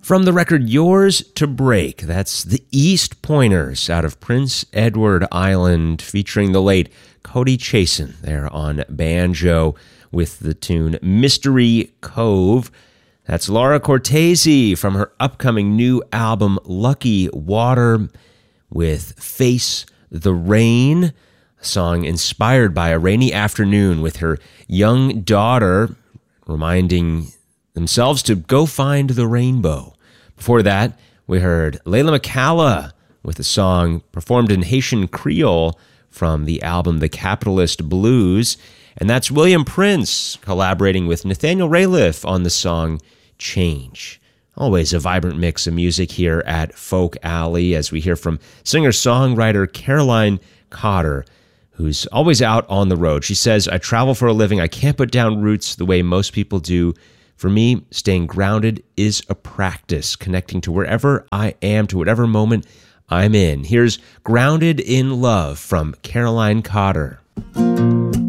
From the record Yours to Break, that's the East Pointers out of Prince Edward Island, featuring the late Cody Chasen there on banjo with the tune Mystery Cove. That's Laura Cortese from her upcoming new album Lucky Water with Face the Rain, a song inspired by a rainy afternoon with her young daughter, reminding themselves to go find the rainbow. Before that, we heard Layla McCalla with a song performed in Haitian Creole from the album The Capitalist Blues, and that's William Prince collaborating with Nathaniel Rateliff on the song Change. Always a vibrant mix of music here at Folk Alley as we hear from singer-songwriter Caroline Cotter, who's always out on the road. She says, I travel for a living. I can't put down roots the way most people do. For me, staying grounded is a practice, connecting to wherever I am, to whatever moment I'm in. Here's Grounded in Love from Caroline Cotter.